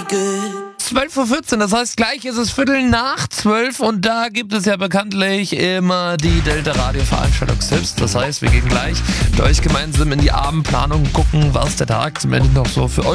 12:14 Uhr, das heißt, gleich ist es 11:45 und da gibt es ja bekanntlich immer die Delta-Radio-Veranstaltungstipps. Das heißt, wir gehen gleich mit euch gemeinsam in die Abendplanung, gucken, was der Tag zum Ende noch so für euch